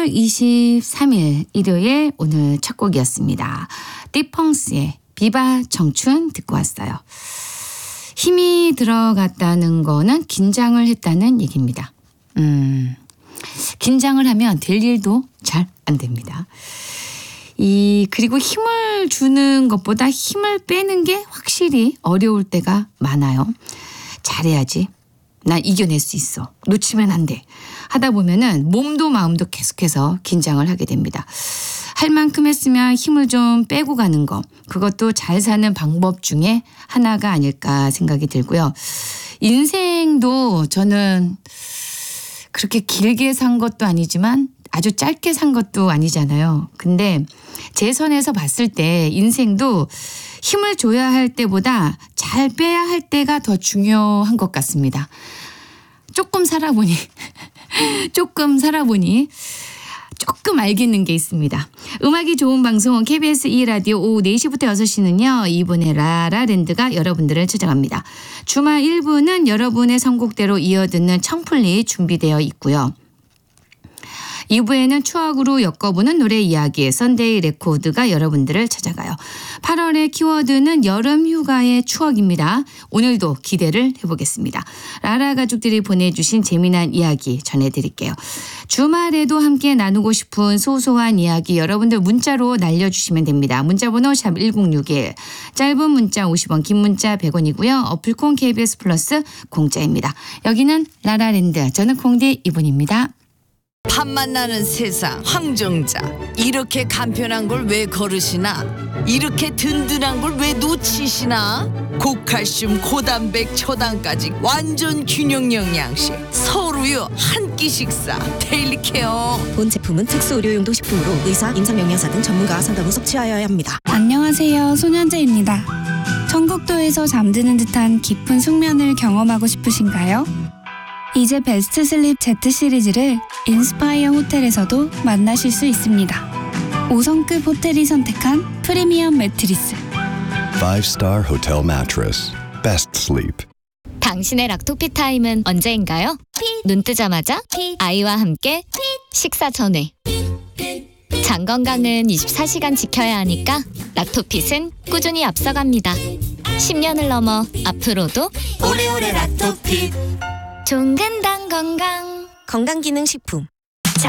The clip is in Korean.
10월 23일 일요일 오늘 첫 곡이었습니다. 띠펑스의 비바 청춘 듣고 왔어요. 힘이 들어갔다는 거는 긴장을 했다는 얘기입니다. 긴장을 하면 될 일도 잘 안 됩니다. 그리고 힘을 주는 것보다 힘을 빼는 게 확실히 어려울 때가 많아요. 잘해야지. 나 이겨낼 수 있어. 놓치면 안 돼. 하다 보면은 몸도 마음도 계속해서 긴장을 하게 됩니다. 할 만큼 했으면 힘을 좀 빼고 가는 거. 그것도 잘 사는 방법 중에 하나가 아닐까 생각이 들고요. 인생도 저는 그렇게 길게 산 것도 아니지만 아주 짧게 산 것도 아니잖아요. 근데 제 선에서 봤을 때 인생도 힘을 줘야 할 때보다 잘 빼야 할 때가 더 중요한 것 같습니다. 조금 살아보니 조금 알겠는 게 있습니다. 음악이 좋은 방송 KBS 2라디오 오후 4시부터 6시는요. 이분의 라라랜드가 여러분들을 찾아갑니다. 주말 1부는 여러분의 선곡대로 이어듣는 청플리 준비되어 있고요. 2부에는 추억으로 엮어보는 노래 이야기 썬데이 레코드가 여러분들을 찾아가요. 8월의 키워드는 여름 휴가의 추억입니다. 오늘도 기대를 해보겠습니다. 라라 가족들이 보내주신 재미난 이야기 전해드릴게요. 주말에도 함께 나누고 싶은 소소한 이야기 여러분들 문자로 날려주시면 됩니다. 문자번호 샵 1061 짧은 문자 50원 긴 문자 100원이고요. 어플콘 KBS 플러스 공짜입니다. 여기는 라라랜드 저는 콩디 이분입니다. 밥만 나는 세상 황정자 이렇게 간편한 걸 왜 거르시나 이렇게 든든한 걸 왜 놓치시나 고칼슘 고단백 초당까지 완전 균형 영양식 서로요 한 끼 식사 데일리 케어 본 제품은 특수 의료용도 식품으로 의사, 임상영양사 등 전문가와 상담 후 섭취하여야 합니다. 안녕하세요. 소년재입니다. 청국도에서 잠드는 듯한 깊은 숙면을 경험하고 싶으신가요? 이제 베스트 슬립 Z 시리즈를 인스파이어 호텔에서도 만나실 수 있습니다. 5성급 호텔이 선택한 프리미엄 매트리스 5-star hotel mattress. Best sleep. 당신의 락토피 타임은 언제인가요? 눈 뜨자마자 아이와 함께 식사 전에 장 건강은 24시간 지켜야 하니까 락토핏은 꾸준히 앞서갑니다. 10년을 넘어 앞으로도 오래오래 락토핏 종근당 건강 건강기능식품